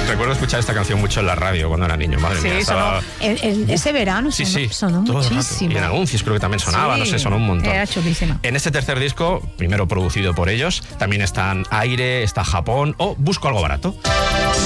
Recuerdo escuchar esta canción mucho en la radio cuando era niño, madre mía. Sonó, ese verano sonó muchísimo. Y en anuncios creo que también sonaba, no sé, sonó un montón. Era chulísima. En este tercer disco, primero producido por ellos, también están Aire, está Japón o Busco algo barato.